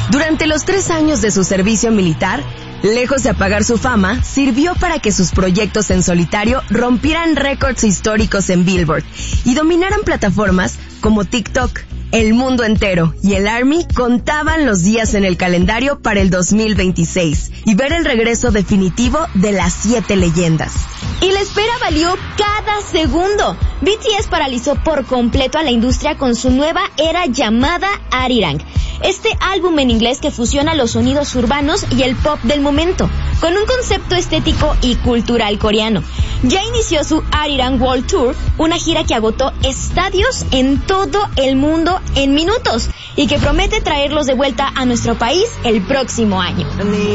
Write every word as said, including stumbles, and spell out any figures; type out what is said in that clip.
Durante los tres años de su servicio militar, lejos de apagar su fama, sirvió para que sus proyectos en solitario rompieran récords históricos en Billboard y dominaran plataformas como TikTok. El mundo entero y el Army contaban los días en el calendario para el dos mil veintiséis y ver el regreso definitivo de las siete leyendas. Y la espera valió cada segundo. B T S paralizó por completo a la industria con su nueva era llamada Arirang. Este álbum en inglés que fusiona los sonidos urbanos y el pop del momento, con un concepto estético y cultural coreano. Ya inició su Arirang World Tour, una gira que agotó estadios en todo el mundo en minutos y que promete traerlos de vuelta a nuestro país el próximo año.